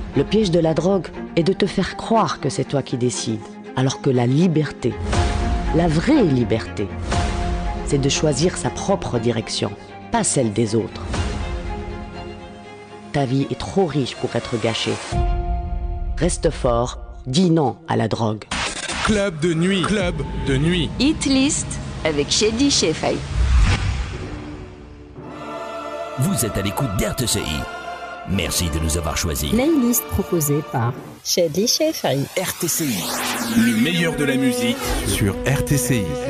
Le piège de la drogue est de te faire croire que c'est toi qui décides, alors que la liberté, la vraie liberté, c'est de choisir sa propre direction, pas celle des autres. Ta vie est trop riche pour être gâchée. Reste fort, dis non à la drogue. Club de nuit, club de nuit. Hit List avec Shady Shefai. Vous êtes à l'écoute d'RTCI. Merci de nous avoir choisis. Playlist proposée par Shady Shefai. RTCI. Le meilleur de la musique sur RTCI.